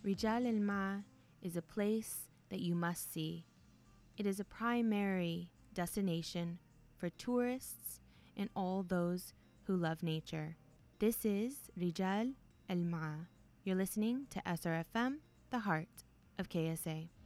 Rijal Al Ma is a place that you must see. It is a primary destination for tourists and all those who love nature. This is Rijal Al Ma. You're listening to SRFM, the heart of KSA.